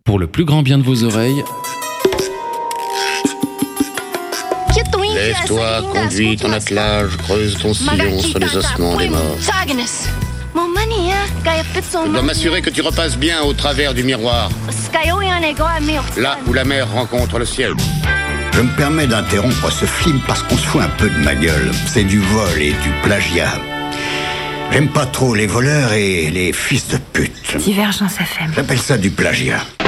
Pour le plus grand bien de vos oreilles, Lève-toi, conduis ton attelage, creuse ton sillon sur les ossements des morts. Je dois m'assurer que tu repasses bien au travers du miroir, là où la mer rencontre le ciel. Je me permets d'interrompre ce film parce qu'on se fout un peu de ma gueule. C'est du vol et du plagiat. J'aime pas trop les voleurs et les fils de pute. Divergence FM. J'appelle ça du plagiat.